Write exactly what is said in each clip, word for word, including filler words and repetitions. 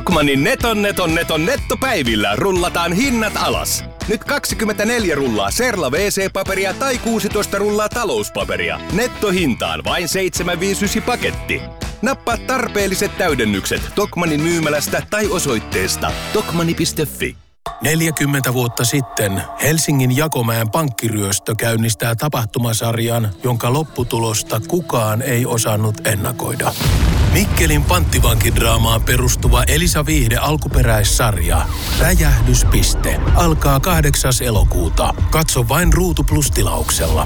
Tokmannin neton neton neton nettopäivillä rullataan hinnat alas. Nyt kaksikymmentäneljä rullaa Serla W C-paperia tai kuusitoista rullaa talouspaperia. Nettohintaan vain seitsemän viisikymmentäyhdeksän paketti. Nappaa tarpeelliset täydennykset Tokmannin myymälästä tai osoitteesta tokmanni piste fi. neljäkymmentä vuotta sitten Helsingin Jakomäen pankkiryöstö käynnistää tapahtumasarjan, jonka lopputulosta kukaan ei osannut ennakoida. Mikkelin panttivankidraamaan perustuva Elisa Viihde alkuperäissarja Räjähdyspiste alkaa kahdeksas elokuuta. Katso vain Ruutu Plus-tilauksella.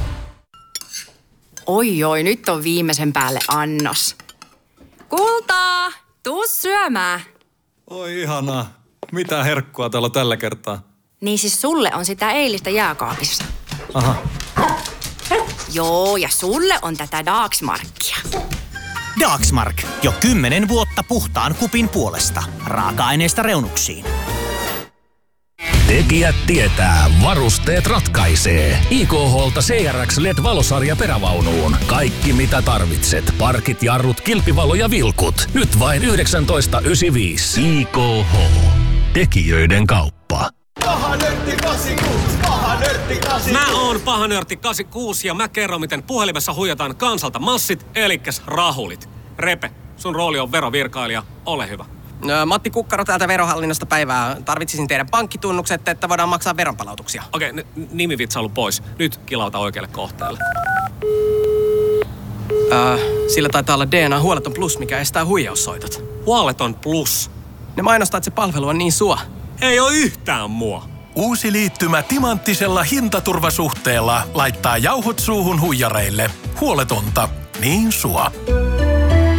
Oi oi, nyt on viimeisen päälle annos. Kultaa, tuu syömään. Oi ihanaa. Mitä herkkua täällä tällä kertaa? Niin siis sulle on sitä eilistä jääkaapissa. Aha. Joo, ja sulle on tätä Dagsmarkia. Dagsmark. Jo kymmenen vuotta puhtaan kupin puolesta. Raaka-aineista reunuksiin. Tekijät tietää, varusteet ratkaisee. I K H:lta C R X L E D-valosarja perävaunuun. Kaikki mitä tarvitset. Parkit, jarrut, kilpivalo ja vilkut. Nyt vain yhdeksäntoista yhdeksänkymmentäviisi. I K H. Tekijöiden kauppa. Paha nörtti kahdeksankymmentäkuusi, paha nörtti kahdeksankymmentäkuusi. Mä oon paha nörtti kahdeksankymmentäkuusi ja mä kerron, miten puhelimessa huijataan kansalta massit, elikkäs rahulit. Repe, sun rooli on verovirkailija. Ole hyvä. Matti Kukkaro täältä Verohallinnosta päivää. Tarvitsisin teidän pankkitunnukset, että voidaan maksaa veronpalautuksia. Okei, n- nimivitsailu pois. Nyt kilauta oikealle kohteelle. Äh, sillä taitaa olla D N A Huoleton Plus, mikä estää huijaussoitot. Huoleton Plus. Ne mainostaa, että se palvelu on niin sua. Ei oo yhtään mua. Uusi liittymä timanttisella hintaturvasuhteella laittaa jauhot suuhun huijareille. Huoletonta, niin sua.